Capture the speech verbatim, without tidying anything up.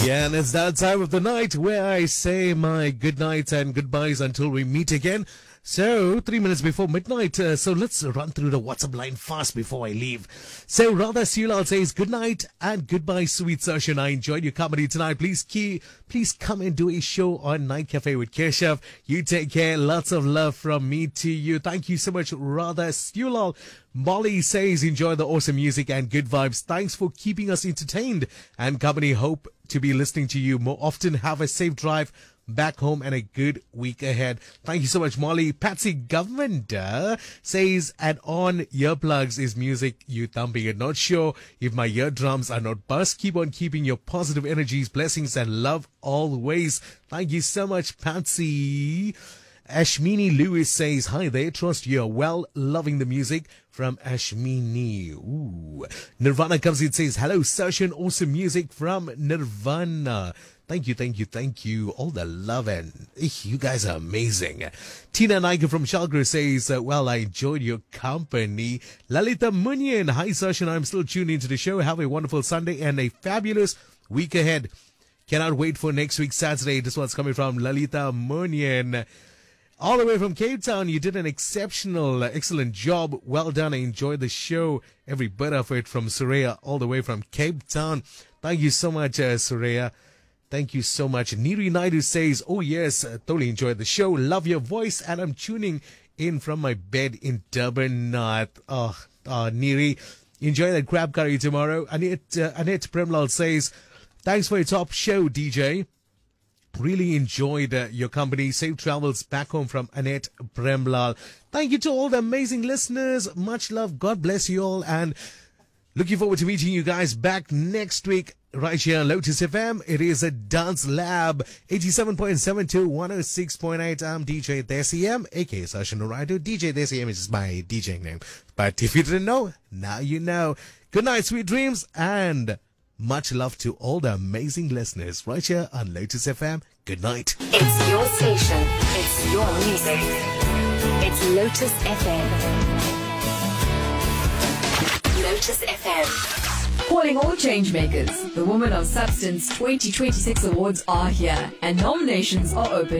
Yeah, and it's that time of the night where I say my good nights and goodbyes until we meet again. So, three minutes before midnight, uh, so let's run through the WhatsApp line fast before I leave. So, Radha Siulal says, good night and goodbye, sweet session. I enjoyed your company tonight. Please key, please come and do a show on Night Cafe with Keshav. You take care. Lots of love from me to you. Thank you so much, Radha Siulal. Molly says, enjoy the awesome music and good vibes. Thanks for keeping us entertained and company. Hope to be listening to you more often. Have a safe drive back home and a good week ahead. Thank you so much, Molly. Patsy Governor says, and on earplugs is music you thumping it. Not sure if my eardrums are not bust. Keep on keeping your positive energies, blessings and love always. Thank you so much, Patsy. Ashmini Lewis says, hi there, trust you're well, loving the music from Ashmini. Ooh. Nirvana comes in, says, hello, session, awesome music from Nirvana. Thank you, thank you, thank you. All the love and eesh, you guys are amazing. Tina Naika from Shalgro says, uh, well, I enjoyed your company. Lalita Munyan, hi, session, I'm still tuned into the show. Have a wonderful Sunday and a fabulous week ahead. Cannot wait for next week, Saturday. This one's coming from Lalita Munyan. All the way from Cape Town, you did an exceptional, uh, excellent job. Well done. I enjoyed the show. Every bit of it from Suraya, all the way from Cape Town. Thank you so much, uh, Suraya. Thank you so much. Niri Naidu says, oh yes, uh, totally enjoyed the show. Love your voice. And I'm tuning in from my bed in Durban North. Oh, oh Niri, enjoy that crab curry tomorrow. Annette, uh, Annette Premlal says, thanks for your top show, D J. Really enjoyed uh, your company. Safe travels back home from Annette Premlal. Thank you to all the amazing listeners. Much love. God bless you all. And looking forward to meeting you guys back next week right here on Lotus F M. It is a Dance Lab. eighty-seven point seven to one oh six point eight. I'm D J Desiem, aka Sasha Noraido. D J Desiem is my DJing name. But if you didn't know, now you know. Good night, sweet dreams. And much love to all the amazing listeners right here on Lotus F M. Good night. It's your station. It's your music. It's Lotus F M. Lotus F M. Calling all changemakers. The Woman of Substance twenty twenty-six awards are here and nominations are open